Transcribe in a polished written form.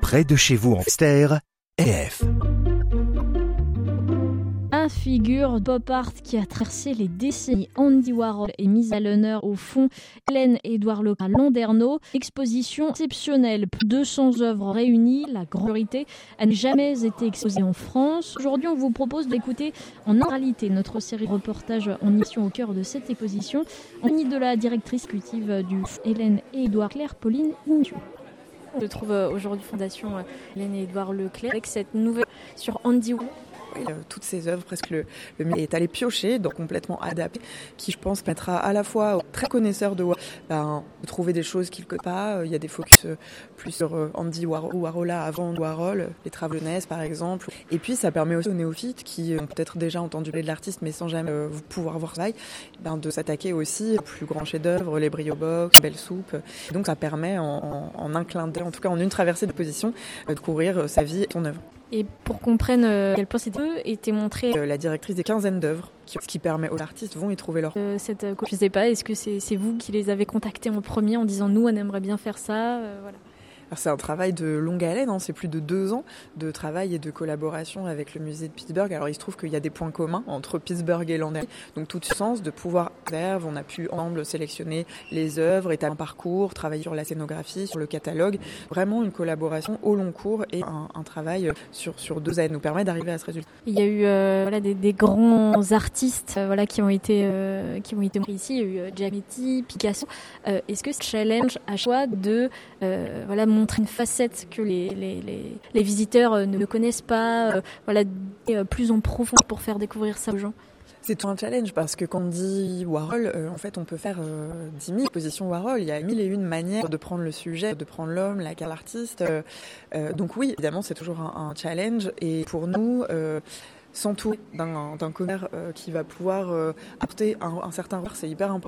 près de chez vous en Steyr, EF. Figure pop art qui a traversé les décennies. Andy Warhol est mise à l'honneur au fond Hélène-Édouard Leclerc à Landerneau. Exposition exceptionnelle, plus de 200 œuvres réunies, la grande majorité n'a jamais été exposée en France. Aujourd'hui, on vous propose d'écouter en intégralité notre série de reportages en émission au cœur de cette exposition, en compagnie de la directrice exécutive du Hélène-Édouard Leclerc, Pauline Intu. On se trouve aujourd'hui Fondation Hélène-Édouard Leclerc avec cette nouvelle sur Andy Warhol. Toutes ces œuvres, presque le musée est allé piocher, donc complètement adapté, qui je pense permettra à la fois aux très connaisseurs de Warhol de trouver des choses qu'ils ne connaissent pas. Il y a des focus plus sur Andy Warhol ou Warhol avant Warhol, les travaux de jeunesse par exemple. Et puis ça permet aussi aux néophytes qui ont peut-être déjà entendu parler de l'artiste mais sans jamais pouvoir voir ça, de s'attaquer aussi aux plus grands chefs-d'œuvre, les Brio Box, Belle Soupe. Et donc ça permet en un clin d'œil, en tout cas en une traversée de position, de couvrir sa vie et son œuvre. Et pour qu'on comprenne à quel point c'était été montré. La directrice des quinzaines d'œuvres, ce qui permet aux artistes vont y trouver leur. Je sais pas, est-ce que c'est vous qui les avez contactés en premier en disant nous on aimerait bien faire ça, voilà. Alors c'est un travail de longue haleine, c'est plus de 2 ans de travail et de collaboration avec le musée de Pittsburgh. Alors il se trouve qu'il y a des points communs entre Pittsburgh et Landerneau, donc tout sens de pouvoir faire. On a pu ensemble sélectionner les œuvres, étaler un parcours, travailler sur la scénographie, sur le catalogue. Vraiment une collaboration au long cours et un travail sur 2 années nous permet d'arriver à ce résultat. Il y a eu des grands artistes qui ont été montrés ici. Il y a eu Giametti, Picasso. Est-ce que ce challenge à choix de montrer une facette que les visiteurs ne connaissent pas, plus en profondeur pour faire découvrir ça aux gens? C'est tout un challenge parce que quand on dit Warhol, en fait, on peut faire 10 000 expositions Warhol. Il y a 1001 manières de prendre le sujet, de prendre l'homme, l'artiste. Donc oui, évidemment, c'est toujours un challenge. Et pour nous, s'entourer d'un commerce qui va pouvoir apporter un certain regard, c'est hyper important.